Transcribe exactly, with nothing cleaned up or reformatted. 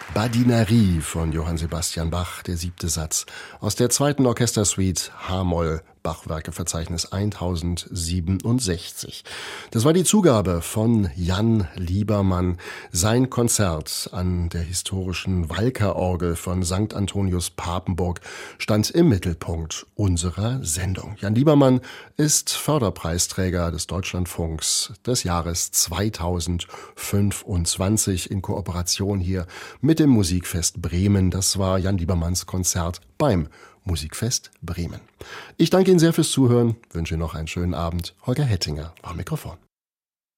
Badinerie von Johann Sebastian Bach, der siebte Satz aus der zweiten Orchestersuite H-Moll, Bachwerkeverzeichnis tausendsiebenundsechzig. Das war die Zugabe von Jan Liebermann. Sein Konzert an der historischen Walker-Orgel von Sankt Antonius Papenburg stand im Mittelpunkt unserer Sendung. Jan Liebermann ist Förderpreisträger des Deutschlandfunks des Jahres zweitausendfünfundzwanzig in Kooperation hier mit dem Musikfest Bremen. Das war Jan Liebermanns Konzert beim Musikfest Bremen. Ich danke Ihnen sehr fürs Zuhören, wünsche Ihnen noch einen schönen Abend. Holger Hettinger am Mikrofon.